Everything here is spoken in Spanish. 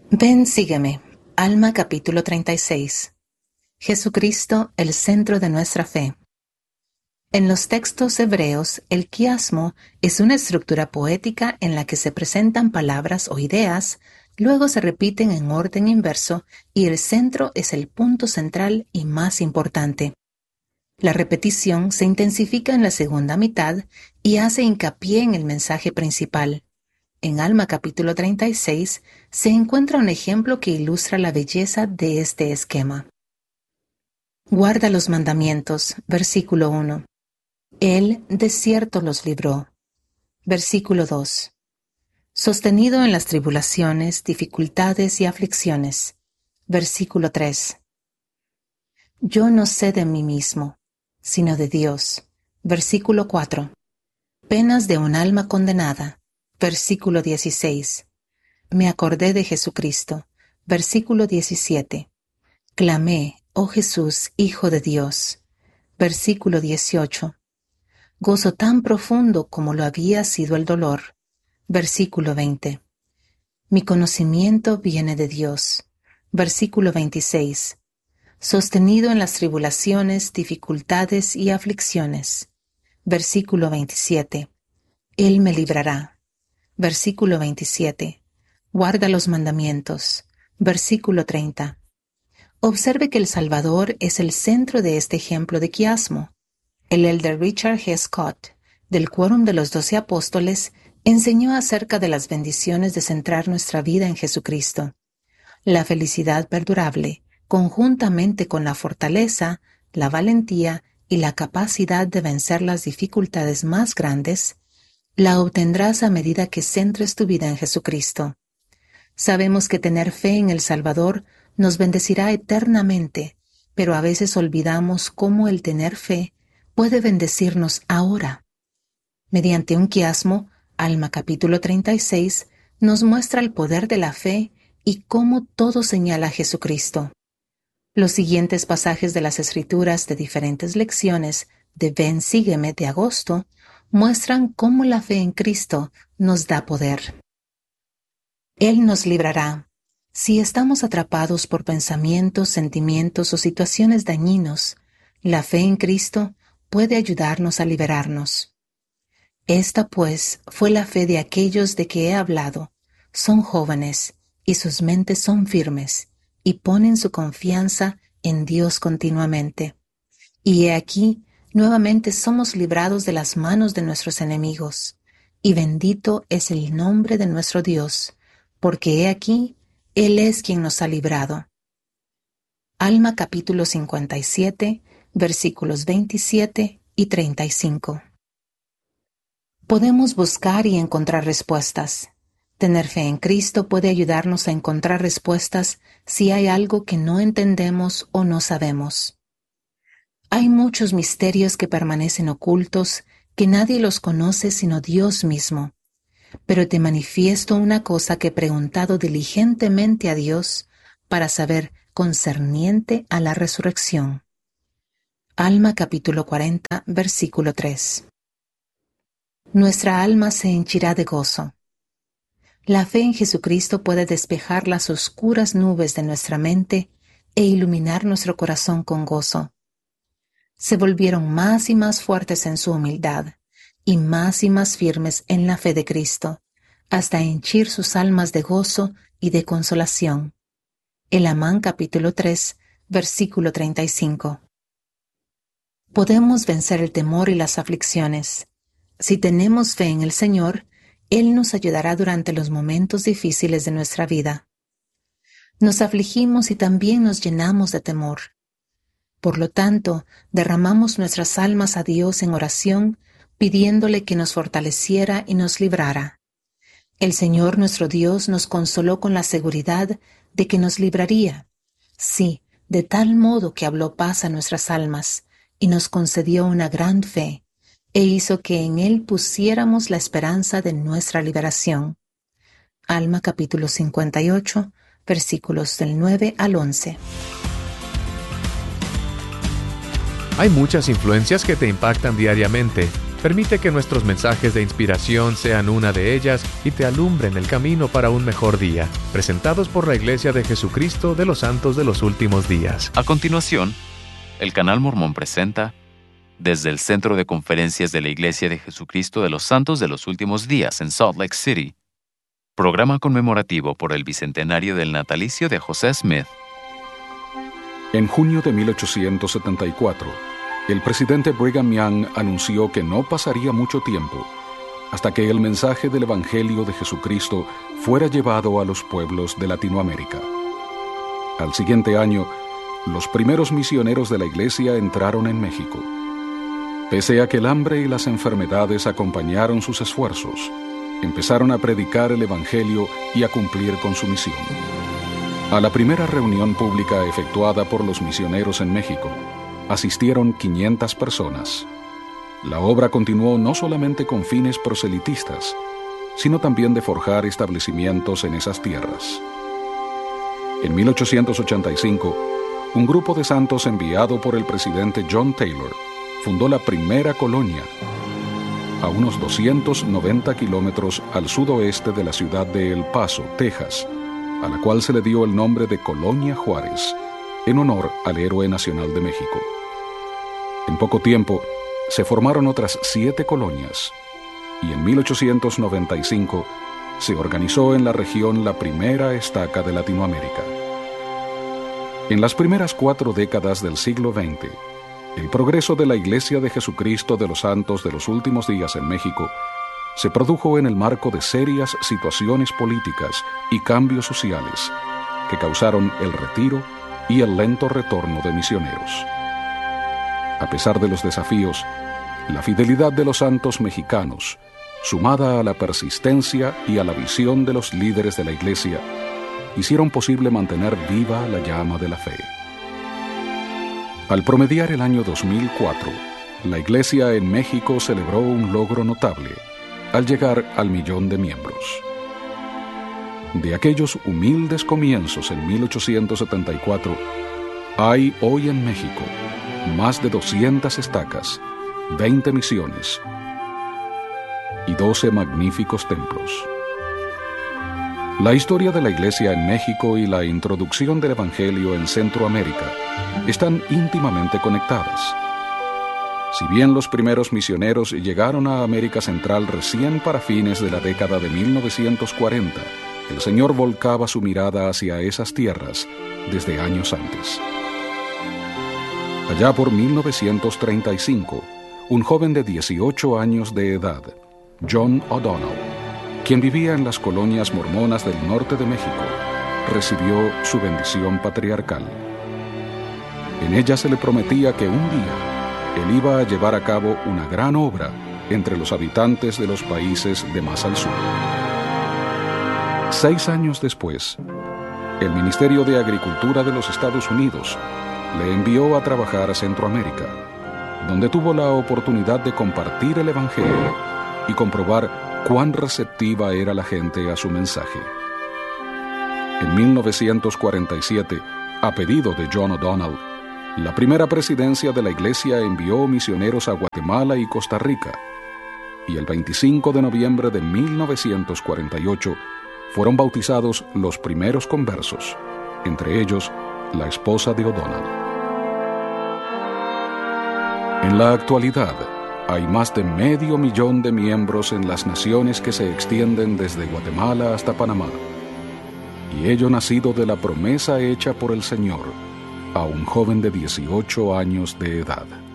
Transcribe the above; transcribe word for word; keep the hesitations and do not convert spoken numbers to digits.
Ven, sígueme. Alma capítulo treinta y seis. Jesucristo, el centro de nuestra fe. En los textos hebreos, el quiasmo es una estructura poética en la que se presentan palabras o ideas, luego se repiten en orden inverso y el centro es el punto central y más importante. La repetición se intensifica en la segunda mitad y hace hincapié en el mensaje principal. En Alma capítulo treinta y seis se encuentra un ejemplo que ilustra la belleza de este esquema. Guarda los mandamientos, versículo uno. Él de cierto los libró. Versículo dos. Sostenido en las tribulaciones, dificultades y aflicciones. Versículo tres. Yo no sé de mí mismo, sino de Dios. Versículo cuatro. Penas de un alma condenada. Versículo dieciséis. Me acordé de Jesucristo. Versículo diecisiete. Clamé, oh Jesús, Hijo de Dios. Versículo dieciocho. Gozo tan profundo como lo había sido el dolor. Versículo veinte. Mi conocimiento viene de Dios. Versículo veintiséis. Sostenido en las tribulaciones, dificultades y aflicciones. Versículo veintisiete. Él me librará. Versículo veintisiete. Guarda los mandamientos. Versículo treinta. Observe que el Salvador es el centro de este ejemplo de quiasmo. El elder Richard G. Scott, del Quórum de los Doce Apóstoles, enseñó acerca de las bendiciones de centrar nuestra vida en Jesucristo. La felicidad perdurable, conjuntamente con la fortaleza, la valentía y la capacidad de vencer las dificultades más grandes, la obtendrás a medida que centres tu vida en Jesucristo. Sabemos que tener fe en el Salvador nos bendecirá eternamente, pero a veces olvidamos cómo el tener fe puede bendecirnos ahora. Mediante un quiasmo, Alma capítulo treinta y seis nos muestra el poder de la fe y cómo todo señala a Jesucristo. Los siguientes pasajes de las Escrituras de diferentes lecciones de Ven, sígueme de agosto muestran cómo la fe en Cristo nos da poder. Él nos librará. Si estamos atrapados por pensamientos, sentimientos o situaciones dañinos, la fe en Cristo puede ayudarnos a liberarnos. Esta, pues, fue la fe de aquellos de que he hablado. Son jóvenes y sus mentes son firmes y ponen su confianza en Dios continuamente. Y he aquí, nuevamente somos librados de las manos de nuestros enemigos, y bendito es el nombre de nuestro Dios, porque he aquí, Él es quien nos ha librado. Alma capítulo cincuenta y siete, versículos veintisiete y treinta y cinco. Podemos buscar y encontrar respuestas. Tener fe en Cristo puede ayudarnos a encontrar respuestas si hay algo que no entendemos o no sabemos. Hay muchos misterios que permanecen ocultos, que nadie los conoce sino Dios mismo. Pero te manifiesto una cosa que he preguntado diligentemente a Dios para saber concerniente a la resurrección. Alma capítulo cuarenta, versículo tres. Nuestra alma se henchirá de gozo. La fe en Jesucristo puede despejar las oscuras nubes de nuestra mente e iluminar nuestro corazón con gozo. Se volvieron más y más fuertes en su humildad y más y más firmes en la fe de Cristo, hasta henchir sus almas de gozo y de consolación. El Amán capítulo tres, versículo treinta y cinco. Podemos vencer el temor y las aflicciones. Si tenemos fe en el Señor, Él nos ayudará durante los momentos difíciles de nuestra vida. Nos afligimos y también nos llenamos de temor. Por lo tanto, derramamos nuestras almas a Dios en oración, pidiéndole que nos fortaleciera y nos librara. El Señor nuestro Dios nos consoló con la seguridad de que nos libraría, sí, de tal modo que habló paz a nuestras almas y nos concedió una gran fe, e hizo que en Él pusiéramos la esperanza de nuestra liberación. Alma capítulo cincuenta y ocho, versículos del nueve al once. Hay muchas influencias que te impactan diariamente. Permite que nuestros mensajes de inspiración sean una de ellas y te alumbren el camino para un mejor día. Presentados por la Iglesia de Jesucristo de los Santos de los Últimos Días. A continuación, el Canal Mormón presenta, desde el Centro de Conferencias de la Iglesia de Jesucristo de los Santos de los Últimos Días en Salt Lake City, programa conmemorativo por el bicentenario del natalicio de José Smith. En junio de mil ochocientos setenta y cuatro, el presidente Brigham Young anunció que no pasaría mucho tiempo hasta que el mensaje del Evangelio de Jesucristo fuera llevado a los pueblos de Latinoamérica. Al siguiente año, los primeros misioneros de la Iglesia entraron en México. Pese a que el hambre y las enfermedades acompañaron sus esfuerzos, empezaron a predicar el Evangelio y a cumplir con su misión. A la primera reunión pública efectuada por los misioneros en México, asistieron quinientas personas. La obra continuó no solamente con fines proselitistas, sino también de forjar establecimientos en esas tierras. En mil ochocientos ochenta y cinco, un grupo de santos enviado por el presidente John Taylor fundó la primera colonia, a unos doscientos noventa kilómetros al sudoeste de la ciudad de El Paso, Texas, a la cual se le dio el nombre de Colonia Juárez, en honor al héroe nacional de México. En poco tiempo, se formaron otras siete colonias, y en mil ochocientos noventa y cinco se organizó en la región la primera estaca de Latinoamérica. En las primeras cuatro décadas del siglo veinte, el progreso de la Iglesia de Jesucristo de los Santos de los Últimos Días en México se produjo en el marco de serias situaciones políticas y cambios sociales que causaron el retiro y el lento retorno de misioneros. A pesar de los desafíos, la fidelidad de los santos mexicanos, sumada a la persistencia y a la visión de los líderes de la Iglesia, hicieron posible mantener viva la llama de la fe. Al promediar el año dos mil cuatro, la Iglesia en México celebró un logro notable al llegar al millón de miembros. De aquellos humildes comienzos en mil ochocientos setenta y cuatro, hay hoy en México más de doscientas estacas, veinte misiones y doce magníficos templos. La historia de la Iglesia en México y la introducción del Evangelio en Centroamérica están íntimamente conectadas. Si bien los primeros misioneros llegaron a América Central recién para fines de la década de mil novecientos cuarenta, el Señor volcaba su mirada hacia esas tierras desde años antes. Allá por mil novecientos treinta y cinco, un joven de dieciocho años de edad, John O'Donnell, quien vivía en las colonias mormonas del norte de México, recibió su bendición patriarcal. En ella se le prometía que un día él iba a llevar a cabo una gran obra entre los habitantes de los países de más al sur. Seis años después, el Ministerio de Agricultura de los Estados Unidos le envió a trabajar a Centroamérica, donde tuvo la oportunidad de compartir el Evangelio y comprobar cuán receptiva era la gente a su mensaje. En mil novecientos cuarenta y siete, a pedido de John O'Donnell, la primera presidencia de la Iglesia envió misioneros a Guatemala y Costa Rica, y el veinticinco de noviembre de mil novecientos cuarenta y ocho fueron bautizados los primeros conversos, entre ellos la esposa de O'Donnell. En la actualidad, hay más de medio millón de miembros en las naciones que se extienden desde Guatemala hasta Panamá, y ello nacido de la promesa hecha por el Señor a un joven de dieciocho años de edad.